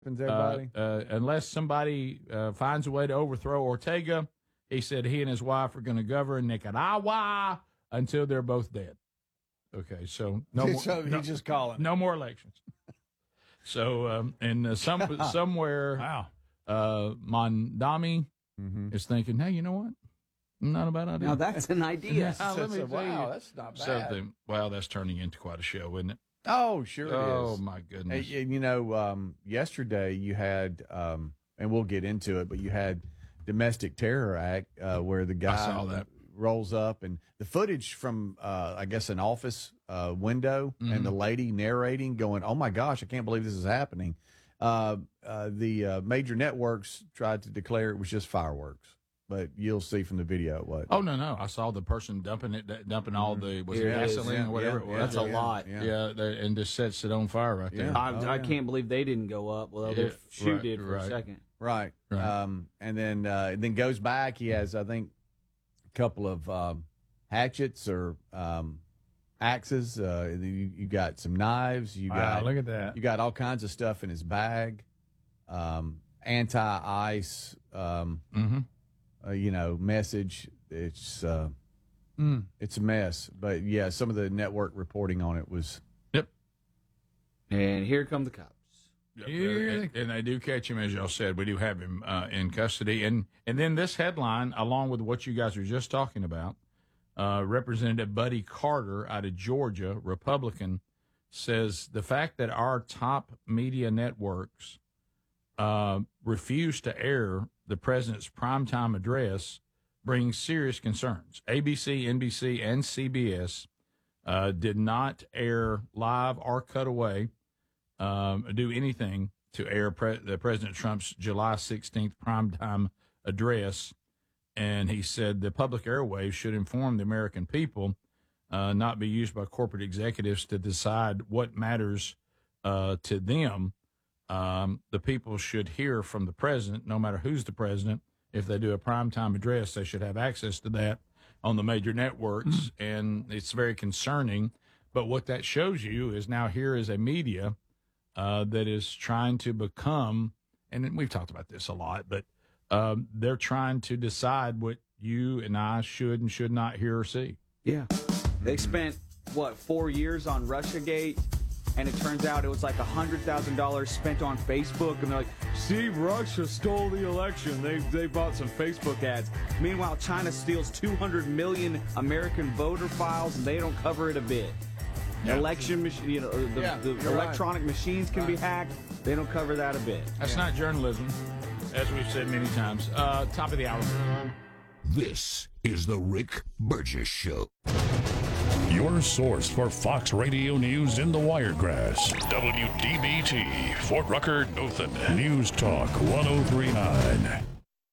unless somebody finds a way to overthrow Ortega, he said he and his wife are going to govern Nicaragua until they're both dead. Okay, so he's just calling. No more elections. So, somewhere, wow. Mondami is thinking, hey, you know what? Not a bad idea. Now that's an idea. Wow, that's not bad. That's turning into quite a show, isn't it? Oh, sure it is. Oh, my goodness. Yesterday you had, and we'll get into it, but you had Domestic Terror Act where the guy I saw that. rolls up, and the footage from, I guess, an office window, and the lady narrating, going, oh, my gosh, I can't believe this is happening. The major networks tried to declare it was just fireworks. But you'll see from the video what. Oh, no. I saw the person dumping all the gasoline or whatever it was. That's a lot. Yeah, and just sets it on fire right there. I can't believe they didn't go up. Well, their shoe did for a second. Right. And then goes back. He has, I think, a couple of hatchets or axes. You got some knives. Look at that. You got all kinds of stuff in his bag. Anti-ice. Message. It's a mess. But yeah, some of the network reporting on it was. Yep. And here come the cops. Yep. And they do catch him, as y'all said. We do have him in custody. And then this headline, along with what you guys were just talking about, Representative Buddy Carter out of Georgia, Republican, says the fact that our top media networks refuse to air the president's primetime address brings serious concerns. ABC, NBC, and CBS did not air live or cut away, do anything to air the President Trump's July 16th primetime address. And he said the public airwaves should inform the American people, not be used by corporate executives to decide what matters to them. The people should hear from the president, no matter who's the president. If they do a primetime address, they should have access to that on the major networks. And it's very concerning. But what that shows you is now here is a media that is trying to become, and we've talked about this a lot, but they're trying to decide what you and I should and should not hear or see. Yeah. They spent, 4 years on Russiagate? And it turns out it was like $100,000 spent on Facebook. And they're like, see, Russia stole the election. They bought some Facebook ads. Meanwhile, China steals 200 million American voter files, and they don't cover it a bit. Yeah. Election machine, the electronic machines can be hacked. They don't cover that a bit. That's not journalism, as we've said many times. Top of the hour. This is the Rick Burgess Show. Your source for Fox Radio News in the Wiregrass. WDBT, Fort Rucker, Dothan. News Talk 1039.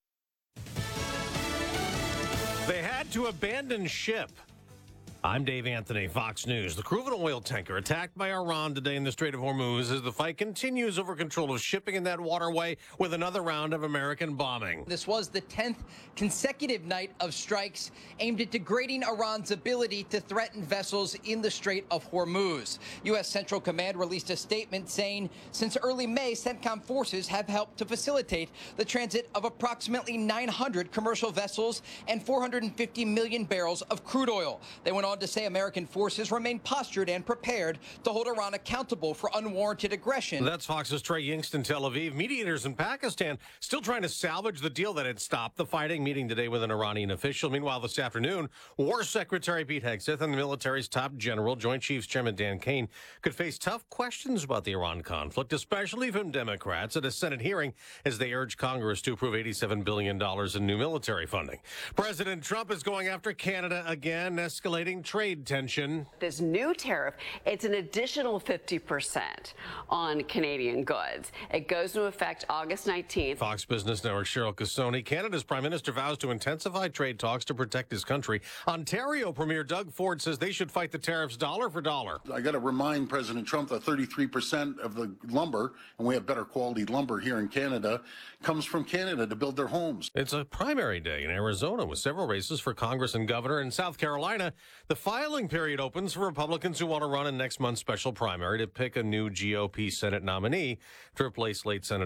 They had to abandon ship. I'm Dave Anthony, Fox News. The crew of an oil tanker attacked by Iran today in the Strait of Hormuz as the fight continues over control of shipping in that waterway with another round of American bombing. This was the 10th consecutive night of strikes aimed at degrading Iran's ability to threaten vessels in the Strait of Hormuz. U.S. Central Command released a statement saying since early May, CENTCOM forces have helped to facilitate the transit of approximately 900 commercial vessels and 450 million barrels of crude oil. They went on to say American forces remain postured and prepared to hold Iran accountable for unwarranted aggression. That's Fox's Trey Yingst in Tel Aviv. Mediators in Pakistan still trying to salvage the deal that had stopped the fighting, meeting today with an Iranian official. Meanwhile, this afternoon, War Secretary Pete Hegseth and the military's top general, Joint Chiefs Chairman Dan Kane, could face tough questions about the Iran conflict, especially from Democrats at a Senate hearing as they urge Congress to approve $87 billion in new military funding. President Trump is going after Canada again, escalating trade tension. This new tariff, it's an additional 50% on Canadian goods. It goes into effect August 19th. Fox Business Network Cheryl Casoni. Canada's Prime Minister vows to intensify trade talks to protect his country. Ontario Premier Doug Ford says they should fight the tariffs dollar for dollar. I got to remind President Trump that 33% of the lumber, and we have better quality lumber here in Canada, comes from Canada to build their homes. It's a primary day in Arizona with several races for Congress and governor. In South Carolina, The filing period opens for Republicans who want to run in next month's special primary to pick a new GOP Senate nominee to replace late Senator